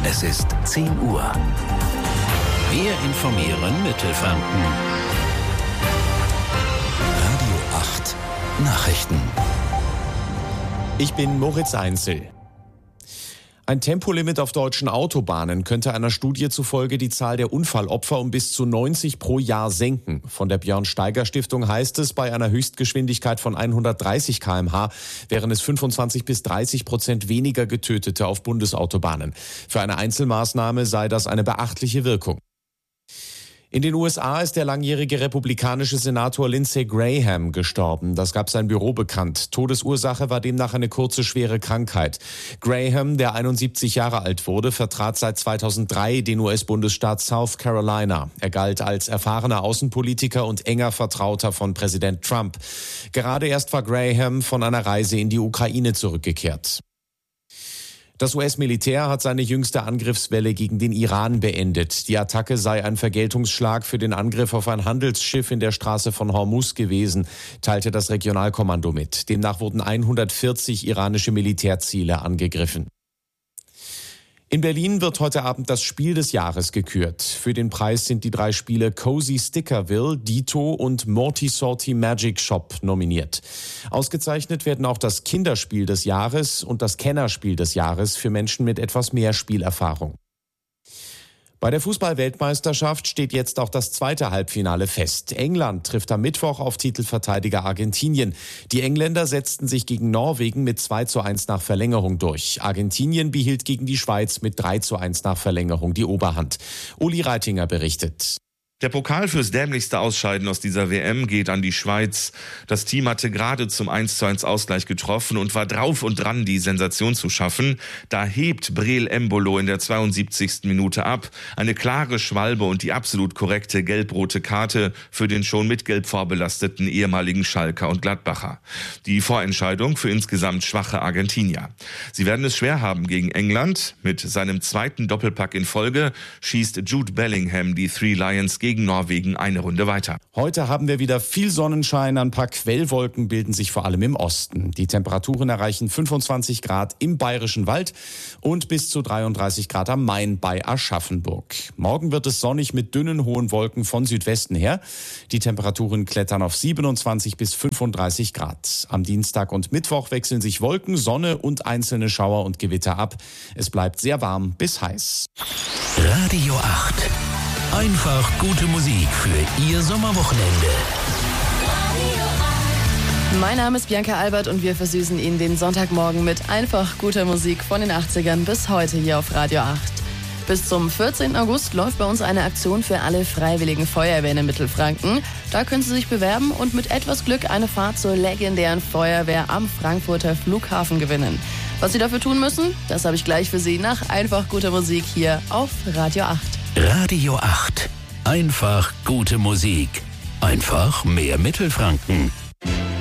Es ist 10 Uhr. Wir informieren Mittelfranken. Radio 8 Nachrichten. Ich bin Moritz Einzel. Ein Tempolimit auf deutschen Autobahnen könnte einer Studie zufolge die Zahl der Unfallopfer um bis zu 90 pro Jahr senken. Von der Björn-Steiger-Stiftung heißt es, bei einer Höchstgeschwindigkeit von 130 km/h wären es 25-30% weniger Getötete auf Bundesautobahnen. Für eine Einzelmaßnahme sei das eine beachtliche Wirkung. In den USA ist der langjährige republikanische Senator Lindsey Graham gestorben. Das gab sein Büro bekannt. Todesursache war demnach eine kurze, schwere Krankheit. Graham, der 71 Jahre alt wurde, vertrat seit 2003 den US-Bundesstaat South Carolina. Er galt als erfahrener Außenpolitiker und enger Vertrauter von Präsident Trump. Gerade erst war Graham von einer Reise in die Ukraine zurückgekehrt. Das US-Militär hat seine jüngste Angriffswelle gegen den Iran beendet. Die Attacke sei ein Vergeltungsschlag für den Angriff auf ein Handelsschiff in der Straße von Hormuz gewesen, teilte das Regionalkommando mit. Demnach wurden 140 iranische Militärziele angegriffen. In Berlin wird heute Abend das Spiel des Jahres gekürt. Für den Preis sind die 3 Spiele Cozy Stickerville, Dito und Morty Salty Magic Shop nominiert. Ausgezeichnet werden auch das Kinderspiel des Jahres und das Kennerspiel des Jahres für Menschen mit etwas mehr Spielerfahrung. Bei der Fußball-Weltmeisterschaft steht jetzt auch das zweite Halbfinale fest. England trifft am Mittwoch auf Titelverteidiger Argentinien. Die Engländer setzten sich gegen Norwegen mit 2:1 nach Verlängerung durch. Argentinien behielt gegen die Schweiz mit 3:1 nach Verlängerung die Oberhand. Uli Reitinger berichtet. Der Pokal fürs dämlichste Ausscheiden aus dieser WM geht an die Schweiz. Das Team hatte gerade zum 1:1 Ausgleich getroffen und war drauf und dran, die Sensation zu schaffen. Da hebt Breel Embolo in der 72. Minute ab. Eine klare Schwalbe und die absolut korrekte gelb-rote Karte für den schon mit Gelb vorbelasteten ehemaligen Schalker und Gladbacher. Die Vorentscheidung für insgesamt schwache Argentinier. Sie werden es schwer haben gegen England. Mit seinem zweiten Doppelpack in Folge schießt Jude Bellingham die Three Lions gegen Norwegen eine Runde weiter. Heute haben wir wieder viel Sonnenschein, ein paar Quellwolken bilden sich vor allem im Osten. Die Temperaturen erreichen 25 Grad im Bayerischen Wald und bis zu 33 Grad am Main bei Aschaffenburg. Morgen wird es sonnig mit dünnen hohen Wolken von Südwesten her. Die Temperaturen klettern auf 27 bis 35 Grad. Am Dienstag und Mittwoch wechseln sich Wolken, Sonne und einzelne Schauer und Gewitter ab. Es bleibt sehr warm bis heiß. Radio 8. Einfach gute Musik für Ihr Sommerwochenende. Mein Name ist Bianca Albert und wir versüßen Ihnen den Sonntagmorgen mit einfach guter Musik von den 80ern bis heute hier auf Radio 8. Bis zum 14. August läuft bei uns eine Aktion für alle freiwilligen Feuerwehren in Mittelfranken. Da können Sie sich bewerben und mit etwas Glück eine Fahrt zur legendären Feuerwehr am Frankfurter Flughafen gewinnen. Was Sie dafür tun müssen, das habe ich gleich für Sie nach einfach guter Musik hier auf Radio 8. Radio 8. Einfach gute Musik. Einfach mehr Mittelfranken.